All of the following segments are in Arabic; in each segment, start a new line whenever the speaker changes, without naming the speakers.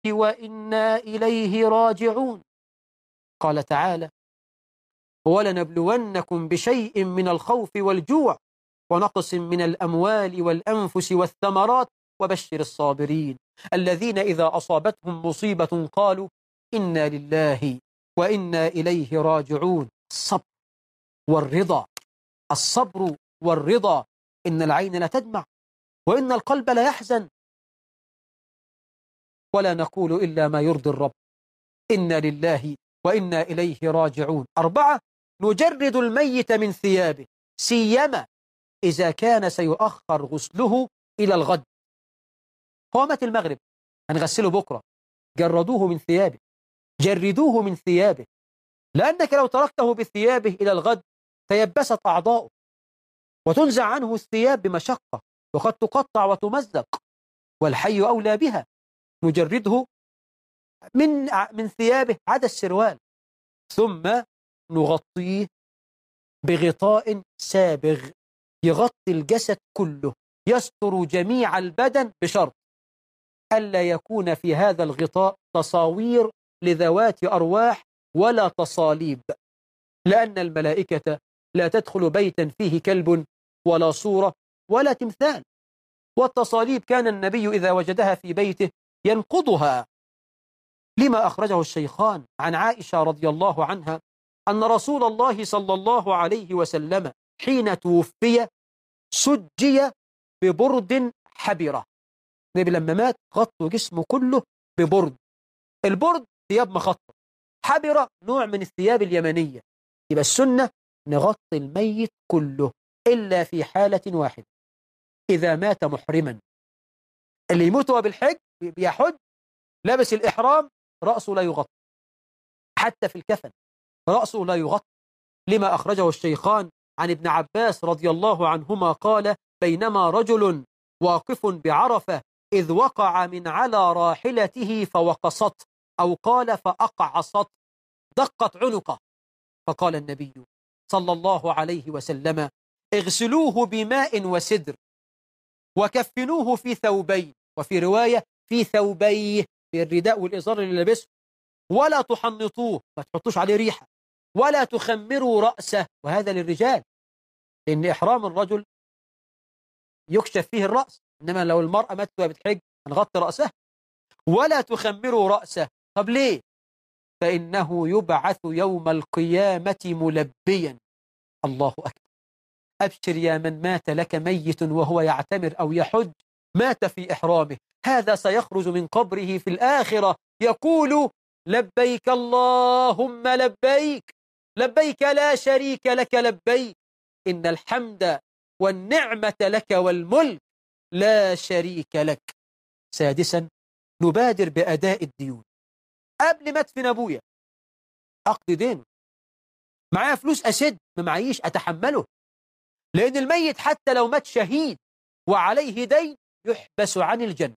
وإنا إليه راجعون. قال تعالى: ولنبلونكم بشيء من الخوف والجوع ونقص من الأموال والأنفس والثمرات وبشر الصابرين الذين إذا أصابتهم مصيبة قالوا إنا لله وإنا إليه راجعون. الصبر والرضا، الصبر والرضا. إن العين لا تدمع وإن القلب لا يحزن، ولا نقول إلا ما يرضي الرب. إنا لله وإنا إليه راجعون. 4: نجرد الميت من ثيابه، سيما إذا كان سيؤخر غسله إلى الغد. هو مات المغرب، هنغسله بكرة، جردوه من ثيابه، جردوه من ثيابه، لأنك لو تركته بثيابه إلى الغد تيبست أعضاؤه وتنزع عنه الثياب بمشقة وقد تقطع وتمزق، والحي أولى بها. نجرده من ثيابه عدا السروال، ثم نغطيه بغطاء سابغ يغطي الجسد كله، يستر جميع البدن، بشرط ألا يكون في هذا الغطاء تصاوير لذوات أرواح ولا تصاليب، لأن الملائكة لا تدخل بيتا فيه كلب ولا صورة ولا تمثال. والتصاليب كان النبي إذا وجدها في بيته ينقضها، لما أخرجه الشيخان عن عائشة رضي الله عنها أن رسول الله صلى الله عليه وسلم حين توفي سجي ببرد حبرة. النبي لما مات غطوا جسمه كله ببرد. البرد ثياب مخطط، حبرة نوع من الثياب اليمنية. يبقى السنة نغطي الميت كله إلا في حالة واحدة: إذا مات محرما. اللي يموت هو بالحج بيحج لابس الإحرام رأسه لا يغطى، حتى في الكفن رأسه لا يغطى، لما أخرجه الشيخان عن ابن عباس رضي الله عنهما قال: بينما رجل واقف بعرفة إذ وقع من على راحلته فوقصت، أو قال فأقعصت، دقت عنقه، فقال النبي صلى الله عليه وسلم: اغسلوه بماء وسدر وكفنوه في ثوبين، وفي رواية في ثوبيه، في الرداء والإزار اللي لابسه، ولا تحنطوه، ما تحطوش عليه ريحة، ولا تخمروا رأسه، وهذا للرجال، لأن إحرام الرجل يكشف فيه الرأس، إنما لو المرأة ماتت وهي بتحج هنغطي رأسها. ولا تخمروا رأسه. طب ليه؟ فإنه يبعث يوم القيامة ملبيا. الله أكبر. أبشر يا من مات لك ميت وهو يعتمر أو يحج، مات في إحرامه، هذا سيخرج من قبره في الآخرة يقول: لبيك اللهم لبيك، لبيك لا شريك لك لبيك، إن الحمد والنعمة لك والملك لا شريك لك. 6: نبادر بأداء الديون. قبل ما ادفن أبويا أقضي دينه، معايا فلوس أسد، ما معيش أتحمله، لأن الميت حتى لو مات شهيد وعليه دين يحبس عن الجنة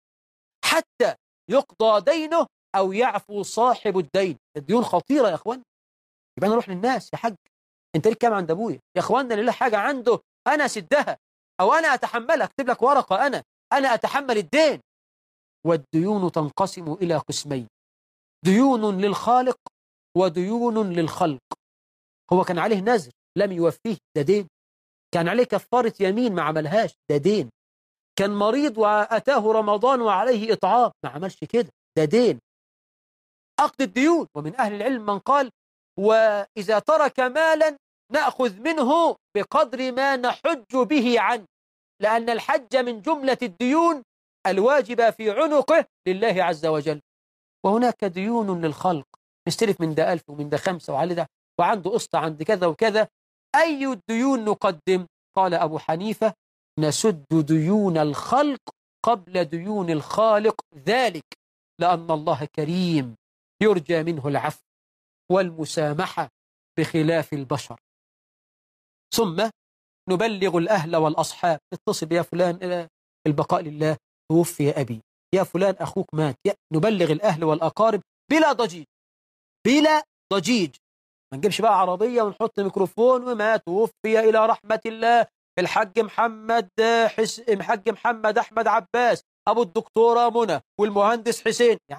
حتى يقضى دينه أو يعفو صاحب الدين. الديون خطيرة يا أخوان. يبقى أنا أروح للناس: يا حاج أنت ليك كام عند أبويا؟ يا أخواننا اللي له حاجة عنده أنا أسدها، أو أنا أتحملها، أكتب لك ورقة أنا أتحمل الدين. والديون تنقسم إلى قسمين: ديون للخالق وديون للخلق. هو كان عليه نذر لم يوفيه، ده دين. كان عليه كفارة يمين ما عملهاش، ده دين. كان مريض وأتاه رمضان وعليه إطعام ما عملش كده، ده دين. أقضي الديون. ومن أهل العلم من قال: وإذا ترك مالا نأخذ منه بقدر ما نحج به عنه، لأن الحج من جملة الديون الواجبة في عنقه لله عز وجل. وهناك ديون للخلق، نستلف من ده 1000 ومن ده 5 وعلى ده، وعنده قسط عند كذا وكذا. أي الديون نقدم؟ قال أبو حنيفة: نسد ديون الخلق قبل ديون الخالق، ذلك لأن الله كريم يرجى منه العفو والمسامحة بخلاف البشر. ثم نبلغ الأهل والأصحاب: اتصل يا فلان، البقاء لله، توفي أبي، يا فلان أخوك مات. نبلغ الأهل والأقارب بلا ضجيج، بلا ضجيج. ما نجيبش بقى عربية ونحط ميكروفون: وما توفي إلى رحمة الله الحاج محمد أحمد عباس أبو الدكتورة منى والمهندس حسين.